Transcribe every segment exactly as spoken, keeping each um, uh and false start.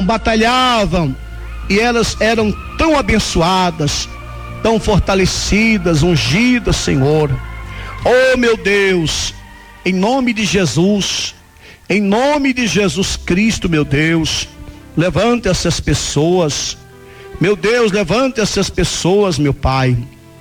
batalhavam, e elas eram tão abençoadas, tão fortalecidas, ungidas, Senhor. Oh, meu Deus, em nome de Jesus, em nome de Jesus Cristo, meu Deus, levanta essas pessoas, meu Deus, levanta essas pessoas, meu Pai,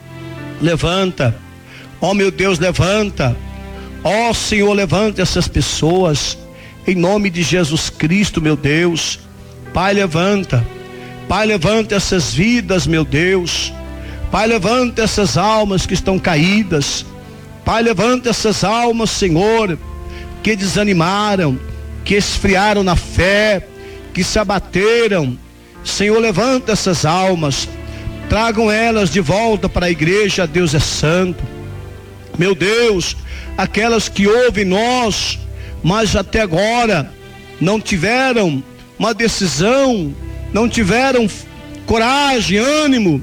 levanta, ó meu Deus, levanta, ó Senhor, levanta essas pessoas, em nome de Jesus Cristo, meu Deus. Pai, levanta, Pai, levanta essas vidas, meu Deus, Pai, levanta essas almas que estão caídas, Pai, levanta essas almas, Senhor, que desanimaram, que esfriaram na fé, que se abateram. Senhor, levanta essas almas, tragam elas de volta para a igreja. Deus é santo, meu Deus, aquelas que ouvem nós, mas até agora não tiveram uma decisão, não tiveram coragem, ânimo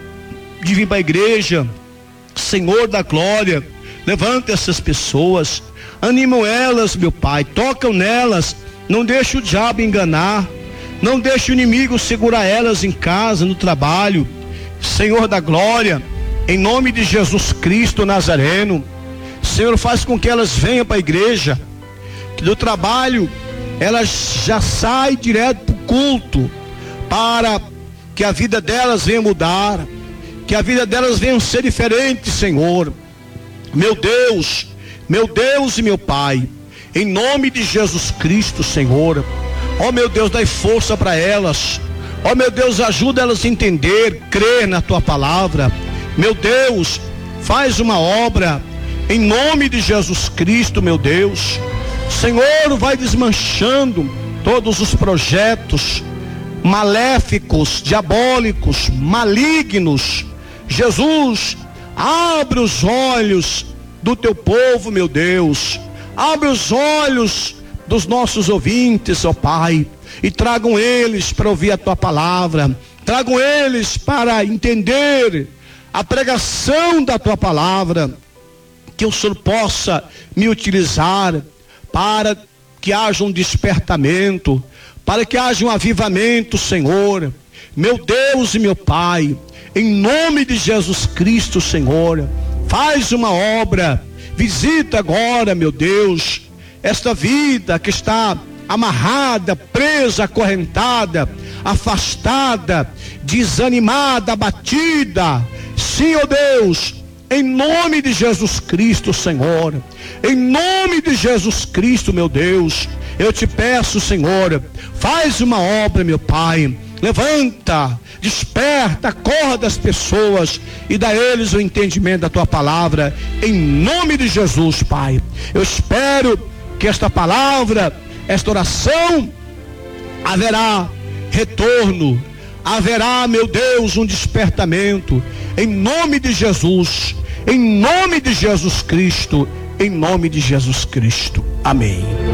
de vir para a igreja. Senhor da glória, levanta essas pessoas, animam elas, meu Pai, tocam nelas, não deixa o diabo enganar, não deixa o inimigo segurar elas em casa, no trabalho. Senhor da glória, em nome de Jesus Cristo Nazareno, Senhor, faz com que elas venham para a igreja, que do trabalho elas já saem direto para o culto, para que a vida delas venha mudar, que a vida delas venha ser diferente, Senhor. Meu Deus, meu Deus e meu Pai, em nome de Jesus Cristo, Senhor, ó meu Deus, dai força para elas, ó meu Deus, ajuda elas a entender, crer na tua palavra. Meu Deus, faz uma obra, em nome de Jesus Cristo, meu Deus. Senhor, vai desmanchando todos os projetos maléficos, diabólicos, malignos. Jesus, abre os olhos do teu povo, meu Deus, abre os olhos dos nossos ouvintes, ó Pai, e tragam eles para ouvir a tua palavra, tragam eles para entender a pregação da tua palavra, que o Senhor possa me utilizar para que haja um despertamento, para que haja um avivamento, Senhor, meu Deus e meu Pai, em nome de Jesus Cristo, Senhor, faz uma obra, visita agora, meu Deus, esta vida que está amarrada, presa, acorrentada, afastada, desanimada, abatida. Sim, ó Deus, em nome de Jesus Cristo, Senhor, em nome de Jesus Cristo, meu Deus, eu te peço, Senhor, faz uma obra, meu Pai, levanta, desperta, acorda as pessoas e dá a eles o entendimento da tua palavra, em nome de Jesus, Pai. Eu espero que esta palavra, esta oração, haverá retorno, haverá, meu Deus, um despertamento, em nome de Jesus, em nome de Jesus Cristo, em nome de Jesus Cristo, amém.